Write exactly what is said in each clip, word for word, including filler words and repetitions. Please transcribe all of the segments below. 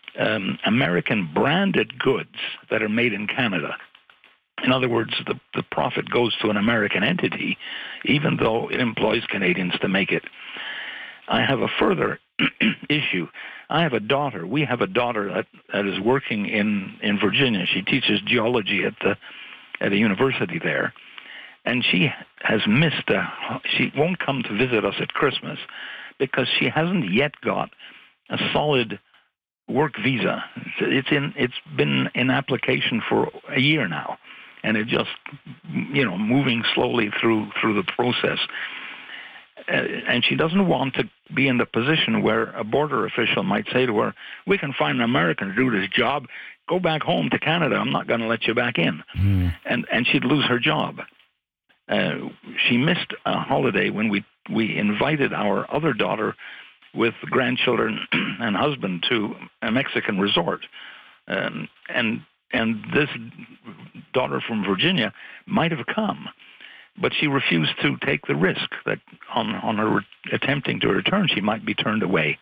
um, American branded goods that are made in Canada. In other words, the, the profit goes to an American entity, even though it employs Canadians to make it. I have a further issue. I have a daughter. We have a daughter that, that is working in, in Virginia. She teaches geology at the at a university there. And she has missed a, she won't come to visit us at Christmas because she hasn't yet got a solid work visa. It's in, it's been in application for a year now, and it just, you know, moving slowly through through the process. Uh, and she doesn't want to be in the position where a border official might say to her, "We can find an American to do this job. Go back home to Canada. I'm not going to let you back in." Mm. And and she'd lose her job. Uh, she missed a holiday when we, we invited our other daughter with grandchildren and husband to a Mexican resort. Um, and and this daughter from Virginia might have come, but she refused to take the risk that on, on her re- attempting to return, she might be turned away.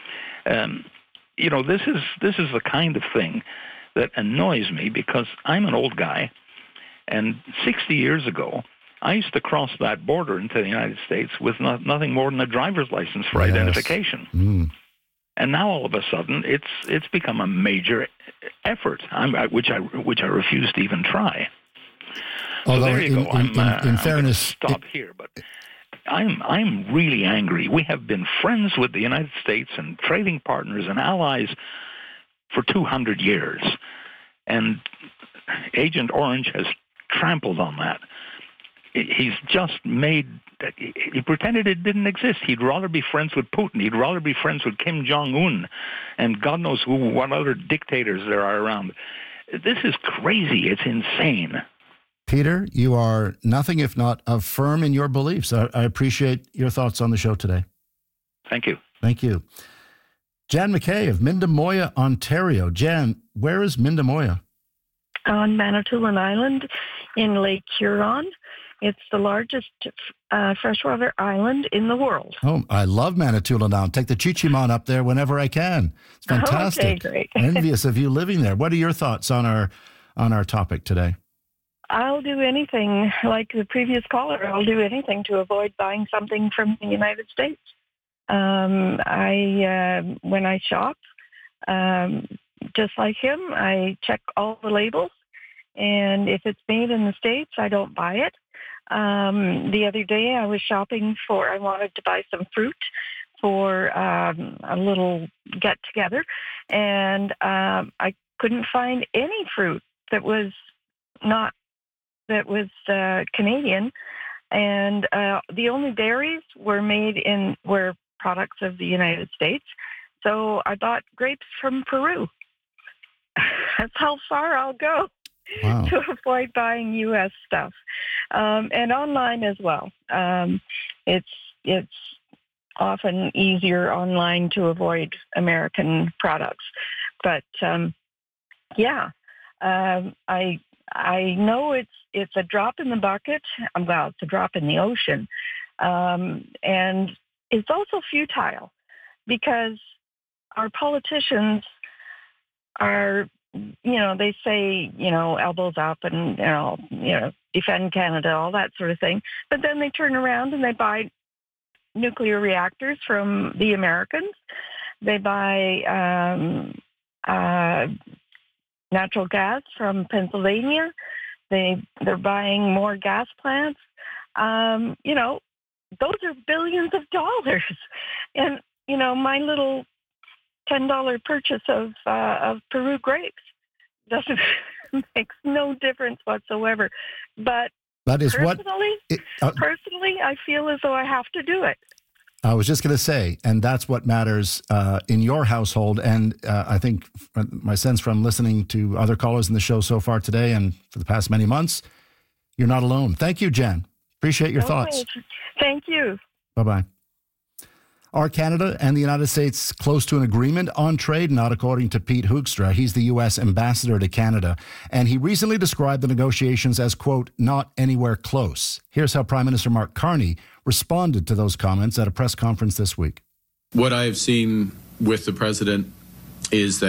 Um, you know, this is this is the kind of thing that annoys me because I'm an old guy, and sixty years ago, I used to cross that border into the United States with not, nothing more than a driver's license for yes. identification. Mm. And now all of a sudden, it's it's become a major effort, I'm, I, which I which I refuse to even try. Although so there you in, go. In, I'm, uh, in, in I'm fairness, stop it, here, but I'm I'm really angry. We have been friends with the United States and trading partners and allies for two hundred years, and Agent Orange has trampled on that. He's just made, he pretended it didn't exist. He'd rather be friends with Putin. He'd rather be friends with Kim Jong-un and God knows who, what other dictators there are around. This is crazy. It's insane. Peter, you are nothing if not uh, firm in your beliefs. I, I appreciate your thoughts on the show today. Thank you. Thank you. Jan McKay of Mindamoya, Ontario. Jan, where is Mindamoya? On Manitoulin Island in Lake Huron. It's the largest uh, freshwater island in the world. Oh, I love Manitoulin Island. Take the Chi-Chi-Mon up there whenever I can. It's fantastic. Okay, great. Envious of you living there. What are your thoughts on our on our topic today? I'll do anything, like the previous caller, I'll do anything to avoid buying something from the United States. Um, I uh, when I shop, um, just like him, I check all the labels, and if it's made in the States, I don't buy it. Um, the other day I was shopping for, I wanted to buy some fruit for um, a little get-together, and um, I couldn't find any fruit that was not, that was uh, Canadian, and uh, the only dairies were made in, were products of the United States, so I bought grapes from Peru. That's how far I'll go. Wow. To avoid buying U S stuff, um, and online as well. Um, it's it's often easier online to avoid American products, but um, yeah, um, I I know it's it's a drop in the bucket. Well, it's a drop in the ocean, um, and it's also futile because our politicians are. You know, they say, you know, elbows up and, you know, you know, defend Canada, all that sort of thing. But then they turn around and they buy nuclear reactors from the Americans. They buy um, uh, natural gas from Pennsylvania. They, they're buying more gas plants. Um, you know, those are billions of dollars. And, you know, my little ten dollars purchase of uh, of Peru grapes doesn't makes no difference whatsoever. But that is personally, what it, uh, personally, I feel as though I have to do it. I was just going to say, and that's what matters uh, in your household. And uh, I think my sense from listening to other callers in the show so far today and for the past many months, you're not alone. Thank you, Jan. Appreciate your Okay. thoughts. Thank you. Bye-bye. Are Canada and the United States close to an agreement on trade? Not according to Pete Hoekstra. He's the U S ambassador to Canada. And he recently described the negotiations as, quote, not anywhere close. Here's how Prime Minister Mark Carney responded to those comments at a press conference this week. What I have seen with the president is that